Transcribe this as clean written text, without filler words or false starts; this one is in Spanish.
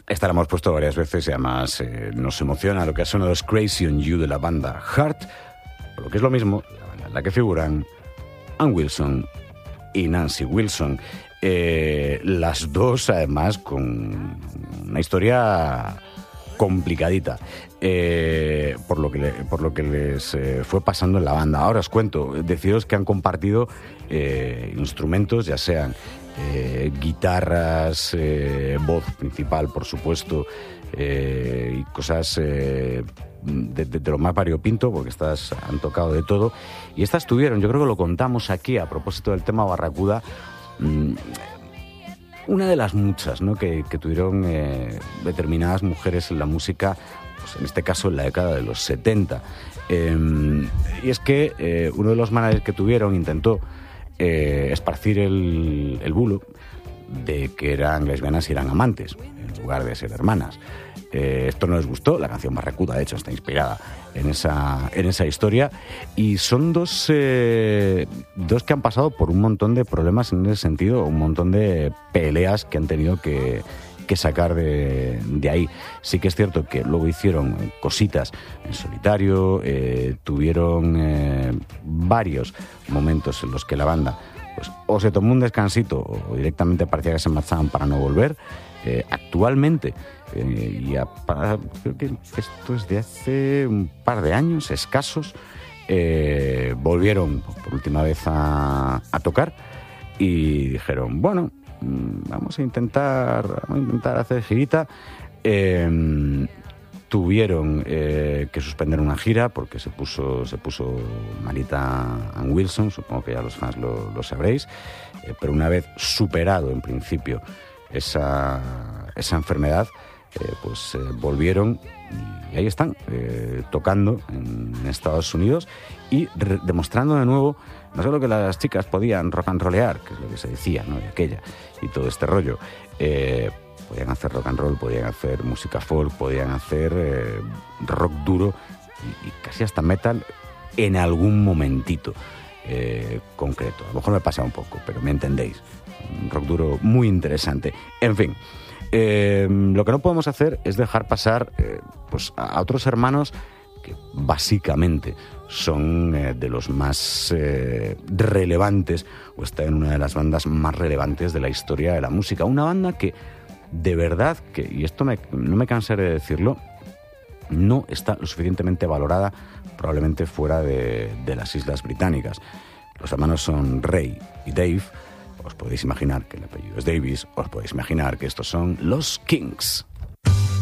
Esta la hemos puesto varias veces y además nos emociona lo que ha sonado es Crazy on You de la banda Heart, o lo que es lo mismo, la banda en la que figuran Ann Wilson y Nancy Wilson. Las dos, además, con una historia complicadita por lo que les fue pasando en la banda. Ahora os cuento, deciros que han compartido instrumentos, ya sean guitarras, voz principal, por supuesto, y cosas de lo más variopinto, porque estas han tocado de todo. Y estas tuvieron, yo creo que lo contamos aquí a propósito del tema Barracuda, una de las muchas, ¿no?, que tuvieron determinadas mujeres en la música, pues en este caso en la década de los 70. Y es que uno de los managers que tuvieron intentó esparcir el bulo de que eran lesbianas y eran amantes, en lugar de ser hermanas. Esto no les gustó. La canción Barracuda, de hecho, está inspirada en esa historia, y son dos que han pasado por un montón de problemas en ese sentido, un montón de peleas que han tenido que sacar de ahí. Sí que es cierto que luego hicieron cositas en solitario, tuvieron varios momentos en los que la banda pues o se tomó un descansito o directamente parecía que se marchaban para no volver. Actualmente, creo que esto es de hace un par de años escasos, volvieron por última vez a tocar y dijeron, bueno, vamos a intentar hacer girita. Tuvieron que suspender una gira porque se puso malita Ann Wilson, supongo que ya los fans lo sabréis, pero una vez superado en principio esa enfermedad, pues volvieron y ahí están, tocando en Estados Unidos y demostrando de nuevo no solo que las chicas podían rock and rollear, que es lo que se decía, ¿no?, de aquella, y todo este rollo, podían hacer rock and roll, podían hacer música folk, podían hacer rock duro y casi hasta metal en algún momentito concreto. A lo mejor me pasa un poco, pero me entendéis. Un rock duro muy interesante. En fin, lo que no podemos hacer es dejar pasar pues a otros hermanos que básicamente son de los más relevantes, o está en una de las bandas más relevantes de la historia de la música. Una banda que, de verdad, y esto no me cansaré de decirlo, no está lo suficientemente valorada probablemente fuera de las Islas Británicas. Los hermanos son Ray y Dave. Os podéis imaginar que el apellido es Davis, os podéis imaginar que estos son los Kings.